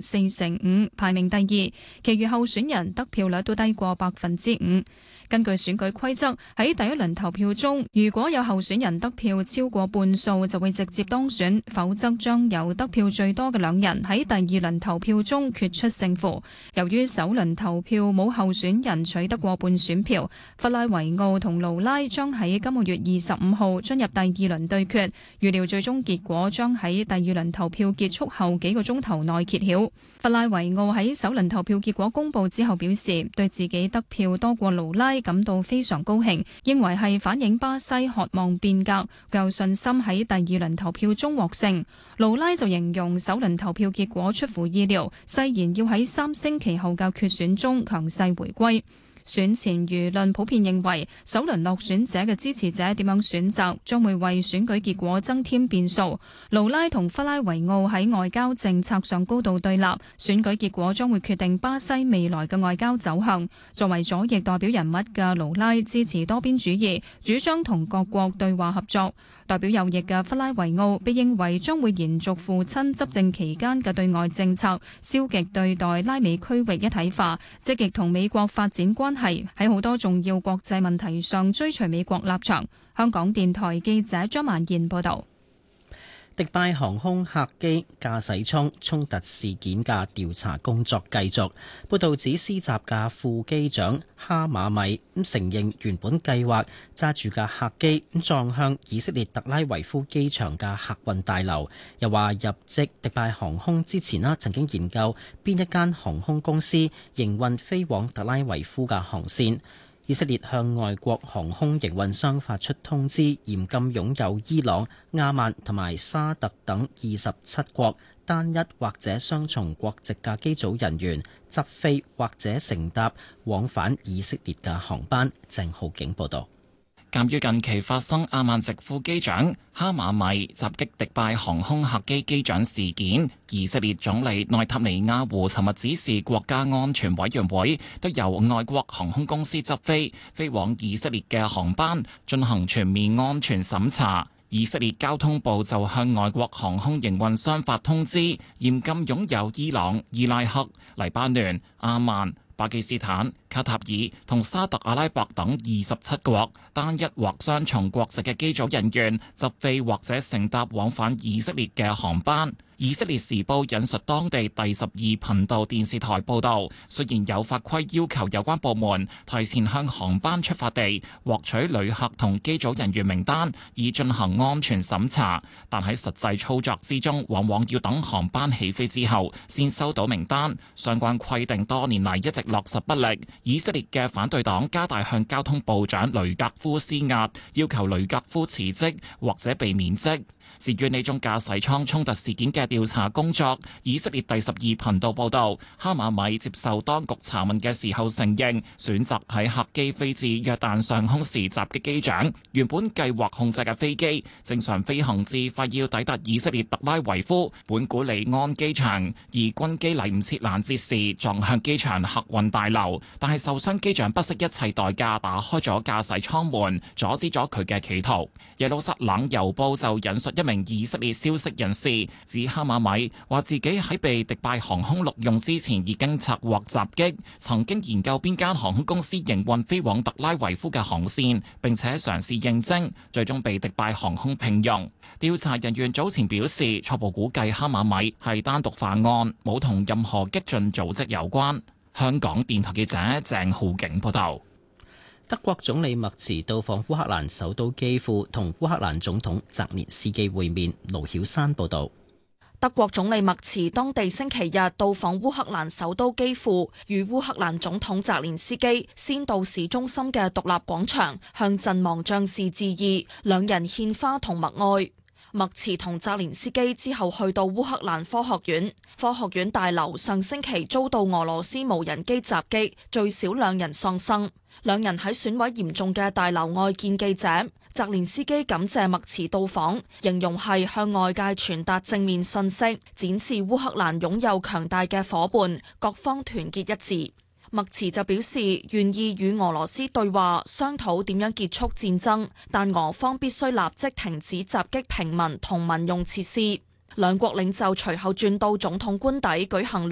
4%，排名第二，其餘候選人得票率都低過5%。根據選舉規則，喺第一輪投票中，如果有候選人得票超過半數，就會直接當選，否則將由得票最多嘅兩人喺第二輪投票中決出勝負。由於首輪投票冇候選人取得過半選票，弗拉維奧同盧拉將喺今個月25號進入第二輪對決，預料最終結果將喺第二輪投票結束後幾個鐘頭內揭曉。弗拉維奧喺首輪投票結果公佈之後表示，對自己得票多過盧拉感到非常高興，認為係反映巴西渴望變革，佢有信心喺第二輪投票中獲勝。盧拉就形容首輪投票結果出乎意料，誓言要喺3星期後嘅決選中強勢回歸。選前輿論普遍認為，首輪落選者嘅支持者點樣選擇，將會為選舉結果增添變數。盧拉同弗拉維奧喺外交政策上高度對立，選舉結果將會決定巴西未來嘅外交走向。作為左翼代表人物嘅盧拉支持多邊主義，主張同各國對話合作。代表右翼嘅弗拉維奧被認為將會延續父親執政期間嘅對外政策，消極對待拉美區域一體化，積極同美國發展關係，喺好多重要國際問題上追隨美國立場。香港電台記者張曼燕報道。 迪拜航空客機駕駛艙衝突事件嘅調查工作繼續。報道指施襲嘅副機長哈馬米承認原本計劃揸住嘅客機撞向以色列特拉維夫機場嘅客運大樓，又話入職迪拜航空之前曾經研究邊一間航空公司營運飛往特拉維夫嘅航線。以色列向外國航空營運商發出通知，嚴禁擁有伊朗、亞曼同埋沙特等27國單一或者雙重國籍嘅機組人員執飛或者乘搭往返以色列嘅航班。鄭浩景報道。 鑑於近期發生阿曼籍副機長哈馬米襲擊迪拜航空客機機長事件，以色列總理內塔尼亞胡尋日指示國家安全委員會對由外國航空公司執飛往以色列嘅航班進行全面安全審查。以色列交通部就向外國航空營運商發通知，嚴禁擁有伊朗、伊拉克、黎巴嫩、阿曼、巴基斯坦、卡塔爾同沙特阿拉伯等27國單一或雙重國籍嘅機組人員執飛或者乘搭往返以色列嘅航班。以色列時報引述當地第12頻道電視台報導，雖然有法規要求有關部門提前向航班出發地獲取旅客同機組人員名單以進行安全審查，但喺實際操作之中，往往要等航班起飛之後先收到名單。相關規定多年嚟一直落實不力。以色列嘅反對黨加大向交通部長雷格夫施壓，要求雷格夫辭職或者被免職。至於呢宗駕駛艙衝突事件嘅調查工作，以色列第12頻道報導，哈馬米接受當局查問嘅時候承認，選擇喺客機飛至約旦上空時襲擊機長。原本計劃控制嘅飛機正常飛行至快要抵達以色列特拉維夫本古里安機場，而軍機嚟唔切攔截時撞向機場客運大樓，但係受傷機長不惜一切代價打開咗駕駛艙門，阻止咗佢嘅企圖。耶路撒冷郵報就引述一名以色列消息人士指，哈馬米話自己喺被迪拜航空錄用之前已經策劃襲擊，曾經研究邊間航空公司營運飛往特拉維夫嘅航線，並且嘗試應徵，最終被迪拜航空聘用。調查人員早前表示，初步估計哈馬米係單獨犯案，冇同任何激進組織有關。香港電台記者鄭浩景報道。 德國總理默茨到訪烏克蘭首都基輔，同烏克蘭總統澤連斯基會面。盧曉山報道。 德國總理默茨當地星期日到訪烏克蘭首都基輔，與烏克蘭總統澤連斯基先到市中心嘅獨立廣場向陣亡將士致意，兩人獻花同默哀。默茨同澤連斯基之後去到烏克蘭科學院，科學院大樓上星期遭到俄羅斯無人機襲擊，最少2人喪生。兩人喺損毀嚴重嘅大樓外見記者。澤連斯基感謝默茨到訪，形容係向外界傳達正面信息，展示烏克蘭擁有強大嘅夥伴，各方團結一致。默茨就表示願意與俄羅斯對話，商討點樣結束戰爭，但俄方必須立即停止襲擊平民同民用設施。兩國領袖隨後轉到總統官邸舉行